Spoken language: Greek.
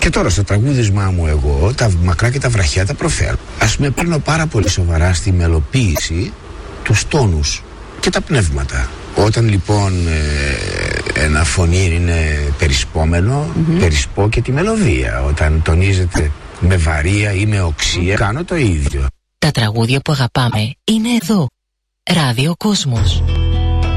Και τώρα στο τραγούδισμά μου εγώ τα μακρά και τα βραχιά τα προφέρω. Ας πούμε, παίρνω πάρα πολύ σοβαρά στη μελοποίηση τους τόνους και τα πνεύματα. Όταν λοιπόν ένα φωνήρ είναι περισπόμενο, περισπώ και τη μελωδία. Όταν τονίζεται με βαρία ή με οξία, κάνω το ίδιο. Τα τραγούδια που αγαπάμε είναι εδώ. Ράδιο Κόσμος.